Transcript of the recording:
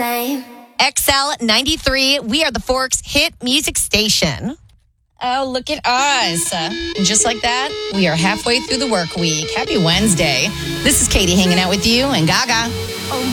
same. XL 93, we are the Forks hit music station. Oh, look at us. And just like that, we are halfway through the work week. Happy Wednesday. This is Katie hanging out with you and Gaga.